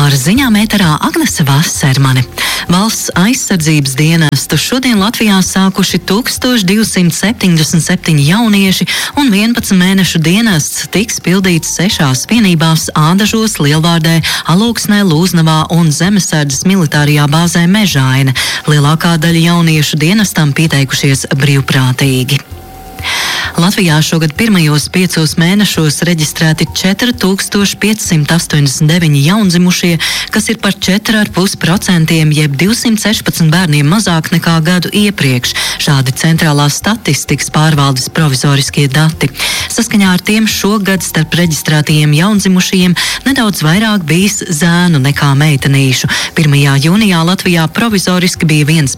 Ar ziņām ēterā Agnese Vassermane. Valsts aizsardzības dienestu šodien Latvijā sākuši 1277 jaunieši un 11 mēnešu dienests tiks pildīts 6 vienībās Ādažos, Lielvārdē, Alūksnē, Lūznavā un Zemesardzes militārajā bāzē Mežaine. Lielākā daļa jauniešu dienestam pieteikušies brīvprātīgi. Latvijā šogad pirmajos 5 mēnešos reģistrēti 4589 jaundzimušie, kas ir par 4,5%, jeb 216 bērniem mazāk nekā gadu iepriekš. Šādi centrālās statistikas pārvaldes provizoriskie dati. Saskaņā ar tiem šogad starp reģistrētajiem jaundzimušajiem nedaudz vairāk bijis zēnu nekā meitenīšu. 1. jūnijā Latvijā provizoriski bija 1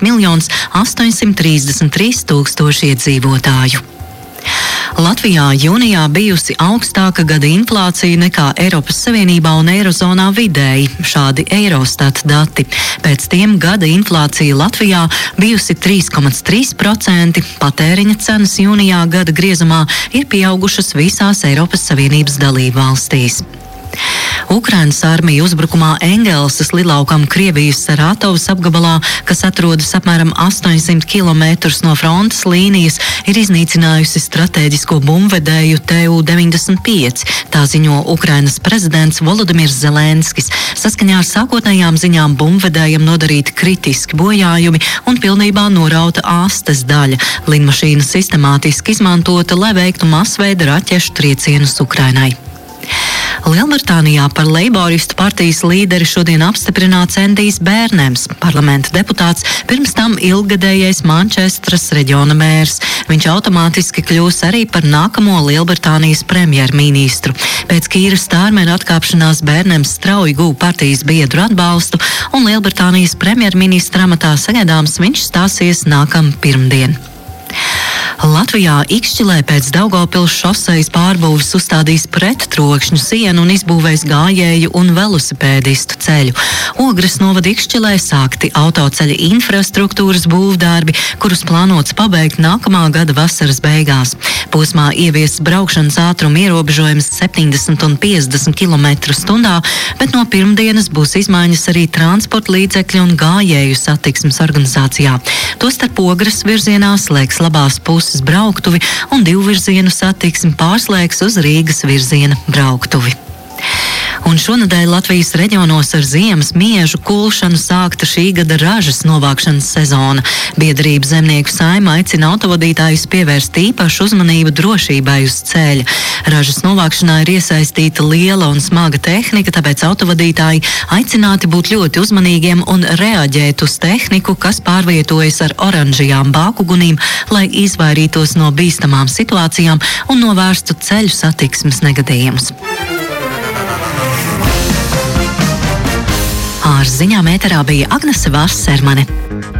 833 000 iedzīvotāju. Latvijā jūnijā bijusi augstāka gada inflācija nekā Eiropas Savienībā un Eirozonā vidēji, šādi Eirostat dati. Pēc tiem gada inflācija Latvijā bijusi 3,3%, patēriņa cenas jūnijā gada griezumā ir pieaugušas visās Eiropas Savienības dalībvalstīs. Ukrainas armija uzbrukumā Engelsas lielaukam Krievijas Sarātovas apgabalā, kas atrodas apmēram 800 km no frontes līnijas, ir iznīcinājusi stratēģisko bumbvedēju Tu-95. Tā ziņo Ukrainas prezidents Volodimirs Zelenskis. Saskaņā ar sākotnējām ziņām bumbvedējam nodarīti kritiski bojājumi un pilnībā norauta āstes daļa. Lidmašīna sistemātiski izmantota, lai veiktu masveida raķešu triecienus Ukrainai. Lielbritānijā par Leiboristu partijas līderi šodien apstiprināts Endijs Bērnems, parlamenta deputāts, pirms tam ilggadējais Mančestras reģiona mērs. Viņš automātiski kļūs arī par nākamo Lielbritānijas premjerministru. Pēc Kīra Stārmera atkāpšanās Bērnems strauji guva partijas biedru atbalstu, un Lielbritānijas premjerministra amatā sagaidāms viņš stāsies nākam pirmdien. Latvijā Ikšķilē pēc Daugavpils šosejas pārbūves uzstādīs prettrokšņu sienu un izbūvēs gājēju un velosipēdistu ceļu. Ogres novada Ikšķilē sākti autoceļa infrastruktūras būvdarbi, kurus plānots pabeigt nākamā gada vasaras beigās. Posmā ieviests braukšanas ātruma ierobežojums 70 un 50 km/h, bet no pirmdienas būs izmaiņas arī transporta līdzekļu un gājēju satiksmes organizācijā. Tostarp Ogres virzienā slēgs labās puses brauktuvi un divvirzienu satiksmi pārslēgs uz Rīgas virziena brauktuvi. Un šonedēļ Latvijas reģionos ar ziemas miežu kulšanu sākta šī gada ražas novākšanas sezona. Biedrība Zemnieku saima aicina autovadītājus pievērst īpašu uzmanību drošībai uz ceļa. Ražas novākšanā ir iesaistīta liela un smaga tehnika, tāpēc autovadītāji aicināti būt ļoti uzmanīgiem un reaģēt uz tehniku, kas pārvietojas ar oranžajām bākugunīm, lai izvairītos no bīstamām situācijām un novērstu ceļu satiksmes negadījumus. Ar ziņām ēterā bija Agnese Vassermane.